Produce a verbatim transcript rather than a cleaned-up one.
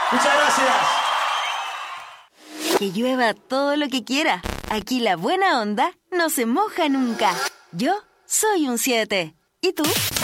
Muchas gracias. Que llueva todo lo que quiera. Aquí la buena onda no se moja nunca. Yo soy un siete. ¿Y tú?